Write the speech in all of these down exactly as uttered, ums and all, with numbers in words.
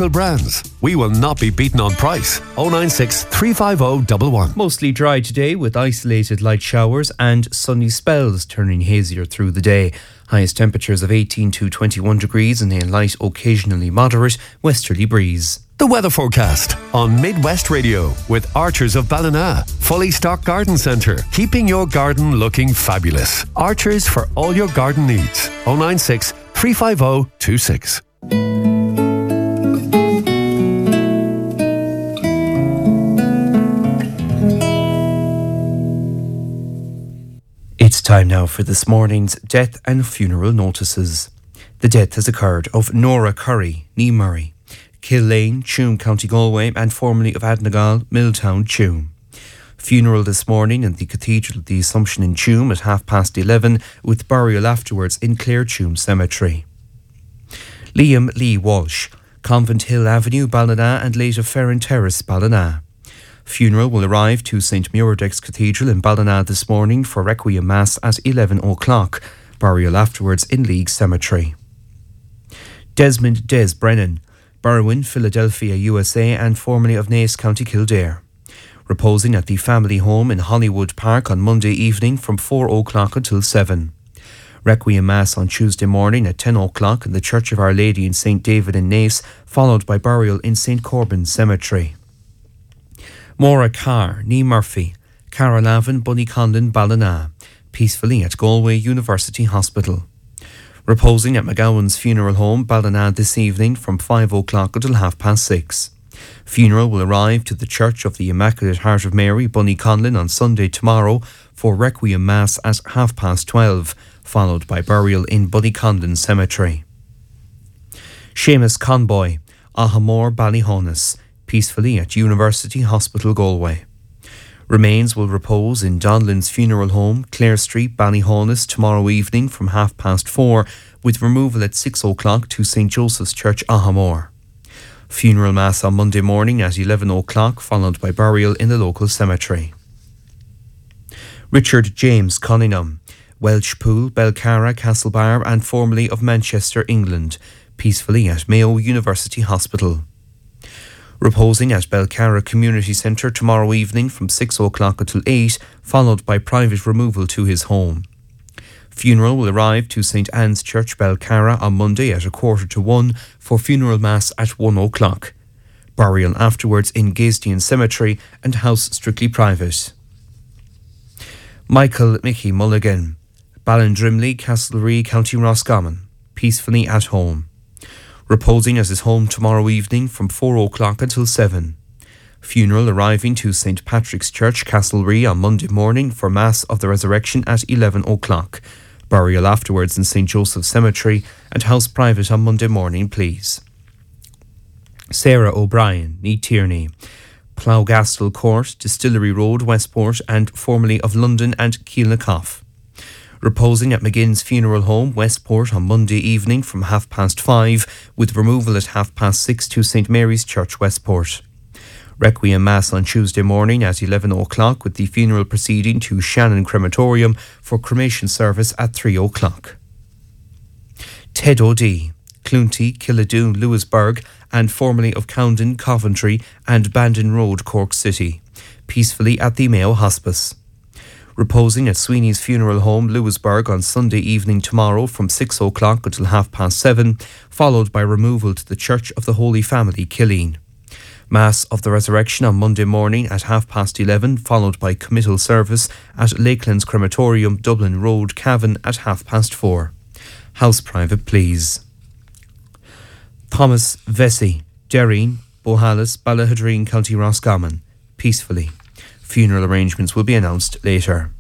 local brands. We will not be beaten on price. oh nine six, three five oh, one one. Mostly dry today with isolated light showers and sunny spells turning hazier through the day. Highest temperatures of eighteen to twenty-one degrees and a light, occasionally moderate westerly breeze. The weather forecast on Midwest Radio with Archers of Ballina. Fully stocked garden centre, keeping your garden looking fabulous. Archers for all your garden needs. oh nine six, three five oh, two six. It's time now for this morning's death and funeral notices. The death has occurred of Nora Curry, Nee Murray, Killane, Tuam, County Galway, and formerly of Adnagal, Milltown, Tuam. Funeral this morning in the Cathedral of the Assumption in Tuam at half past eleven, with burial afterwards in Clare Tuam Cemetery. Liam Lee Walsh, Convent Hill Avenue, Ballina, and later Ferrin Terrace, Ballina. Funeral will arrive to Saint Muiredaig's Cathedral in Ballina this morning for Requiem Mass at eleven o'clock. Burial afterwards in League Cemetery. Desmond Des Brennan, Berwyn, Philadelphia, U S A, and formerly of Naas, County Kildare. Reposing at the family home in Hollywood Park on Monday evening from four o'clock until seven. Requiem Mass on Tuesday morning at ten o'clock in the Church of Our Lady in Saint David in Naas, followed by burial in Saint Corbin Cemetery. Maura Carr, Nee Murphy, Carolavin, Bunnycondon, Ballina, peacefully at Galway University Hospital. Reposing at McGowan's Funeral Home, Ballina, this evening from five o'clock until half past six. Funeral will arrive to the Church of the Immaculate Heart of Mary, Bunnyconlin, on Sunday tomorrow for Requiem Mass at half past twelve, followed by burial in Bunnyconlin Cemetery. Seamus Conboy, Ahamore, Ballyhonus, peacefully at University Hospital, Galway. Remains will repose in Donlin's Funeral Home, Clare Street, Ballyhonus, tomorrow evening from half past four, with removal at six o'clock to Saint Joseph's Church, Ahamore. Funeral Mass on Monday morning at eleven o'clock, followed by burial in the local cemetery. Richard James Cunningham, Welshpool, Belcarra, Castlebar, and formerly of Manchester, England, peacefully at Mayo University Hospital. Reposing at Belcarra Community Centre tomorrow evening from six o'clock until eight, followed by private removal to his home. Funeral will arrive to Saint Anne's Church, Belcarra, on Monday at a quarter to one for funeral mass at one o'clock. Burial afterwards in Gaysdean Cemetery and house strictly private. Michael Mickey Mulligan, Ballindrimley, Castlereagh, County Roscommon, peacefully at home. Reposing at his home tomorrow evening from four o'clock until seven. Funeral arriving to Saint Patrick's Church, Castlereagh, on Monday morning for Mass of the Resurrection at eleven o'clock. Burial afterwards in Saint Joseph's Cemetery and house private on Monday morning, please. Sarah O'Brien, Nee Tierney, Ploughgastle Court, Distillery Road, Westport, and formerly of London and Keelnacoff. Reposing at McGinn's Funeral Home, Westport, on Monday evening from half past five, with removal at half past six to Saint Mary's Church, Westport. Requiem Mass on Tuesday morning at eleven o'clock, with the funeral proceeding to Shannon Crematorium for cremation service at three o'clock. Ted O'Dea, Cloonty, Killadoon, Lewisburg, and formerly of Cowden, Coventry, and Bandon Road, Cork City, peacefully at the Mayo Hospice. Reposing at Sweeney's Funeral Home, Lewisburg, on Sunday evening tomorrow from six o'clock until half past seven, followed by removal to the Church of the Holy Family, Killeen. Mass of the Resurrection on Monday morning at half past eleven, followed by committal service at Lakelands Crematorium, Dublin Road, Cavan, at half past four. House private, please. Thomas Vesey, Derreen, Bohalis, Ballahadreen, County Roscommon, peacefully. Funeral arrangements will be announced later.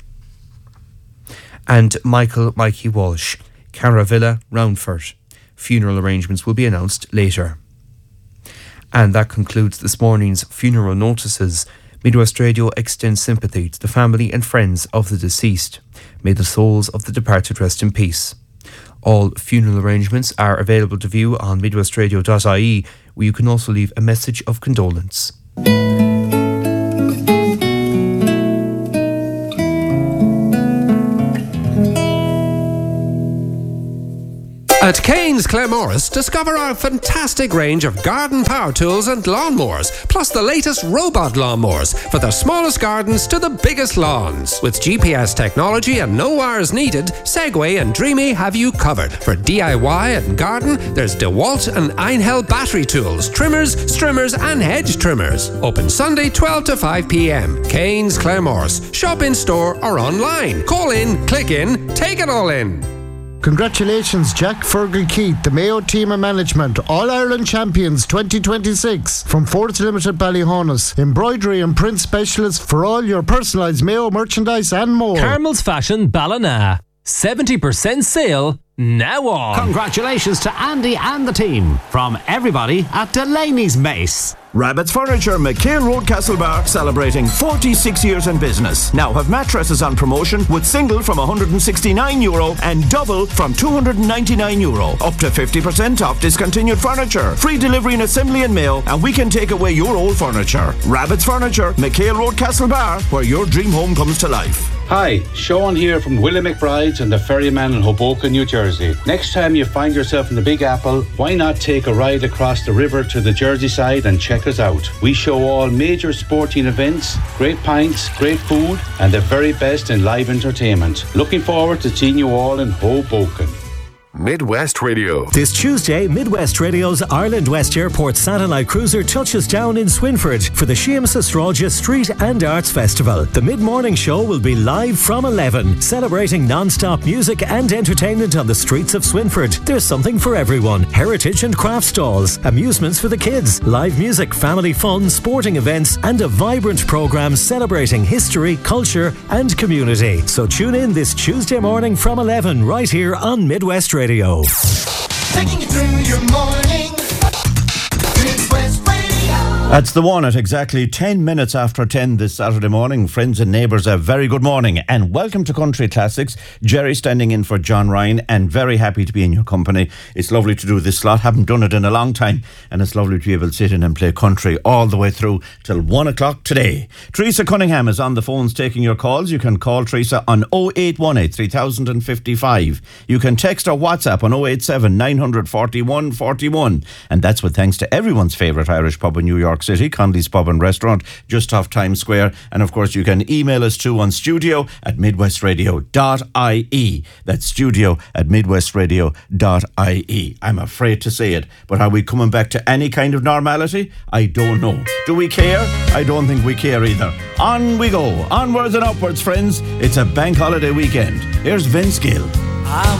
And Michael Mikey Walsh, Caravilla, Roundford. Funeral arrangements will be announced later. And that concludes this morning's funeral notices. Midwest Radio extends sympathy to the family and friends of the deceased. May the souls of the departed rest in peace. All funeral arrangements are available to view on midwestradio dot I E, where you can also leave a message of condolence. At Kane's Claremorris, discover our fantastic range of garden power tools and lawnmowers, plus the latest robot lawnmowers for the smallest gardens to the biggest lawns. With G P S technology and no wires needed, Segway and Dreamy have you covered. For D I Y and garden, there's DeWalt and Einhell battery tools, trimmers, strimmers and hedge trimmers. Open Sunday twelve to five p.m. Kane's Claremorris. Shop in store or online. Call in, click in, take it all in. Congratulations, Jack Fergal-Keith, the Mayo Team of Management, All-Ireland Champions twenty twenty-six from Fords Limited Ballyhonus. Embroidery and print specialist for all your personalised Mayo merchandise and more. Carmel's Fashion Ballina. seventy percent sale now on. Congratulations to Andy and the team from everybody at Delaney's Mace. Rabbit's Furniture, McHale Road, Castlebar, celebrating forty-six years in business. Now have mattresses on promotion with single from one hundred sixty-nine euro and double from two hundred ninety-nine euro. Up to fifty percent off discontinued furniture. Free delivery and assembly in Mayo, and we can take away your old furniture. Rabbit's Furniture, McHale Road, Castlebar, where your dream home comes to life. Hi, Sean here from Willie McBride's and the Ferryman in Hoboken, New Jersey. Next time you find yourself in the Big Apple, why not take a ride across the river to the Jersey side and check us out. We show all major sporting events, great pints, great food, and the very best in live entertainment. Looking forward to seeing you all in Hoboken. Midwest Radio. This Tuesday, Midwest Radio's Ireland West Airport satellite cruiser touches down in Swinford for the Seamus Astrologia Street and Arts Festival. The mid-morning show will be live from eleven, celebrating non-stop music and entertainment on the streets of Swinford. There's something for everyone. Heritage and craft stalls, amusements for the kids, live music, family fun, sporting events, and a vibrant programme celebrating history, culture and community. So tune in this Tuesday morning from eleven right here on Midwest Radio. Radio. Taking you through your morning. Midwest Radio. That's the one at exactly ten minutes after ten this Saturday morning. Friends and neighbours, a very good morning and welcome to Country Classics. Jerry standing in for John Ryan and very happy to be in your company. It's lovely to do this slot. Haven't done it in a long time and it's lovely to be able to sit in and play country all the way through till one o'clock today. Teresa Cunningham is on the phones taking your calls. You can call Teresa on oh eight one eight, three thousand fifty-five. You can text or WhatsApp on oh eight seven, nine four one, four one. And that's with thanks to everyone's favourite Irish pub in New York City, Conley's Pub and Restaurant, just off Times Square. And of course you can email us too on studio at midwestradio dot I E. That's studio at midwestradio dot I E. I'm afraid to say it, but are we coming back to any kind of normality? I don't know. Do we care? I don't think we care either. On we go. Onwards and upwards, friends. It's a bank holiday weekend. Here's Vince Gill. I